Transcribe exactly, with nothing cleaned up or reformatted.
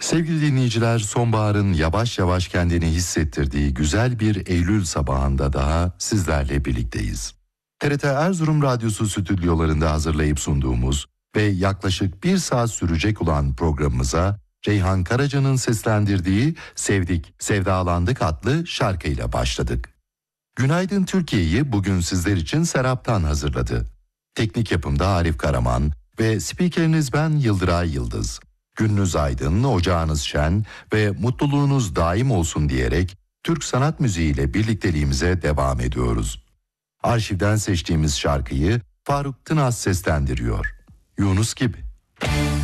Sevgili dinleyiciler, sonbaharın yavaş yavaş kendini hissettirdiği güzel bir Eylül sabahında daha sizlerle birlikteyiz. T R T Erzurum Radyosu stüdyolarında hazırlayıp sunduğumuz ve yaklaşık bir saat sürecek olan programımıza Reyhan Karaca'nın seslendirdiği Sevdik, Sevdalandık adlı şarkıyla başladık. Günaydın Türkiye'yi bugün sizler için Serap'tan hazırladı. Teknik yapımda Arif Karaman ve spikeriniz ben Yıldıray Yıldız. Gününüz aydın, ocağınız şen ve mutluluğunuz daim olsun diyerek Türk sanat müziğiyle birlikteliğimize devam ediyoruz. Arşivden seçtiğimiz şarkıyı Faruk Tınaz seslendiriyor. Yunus gibi.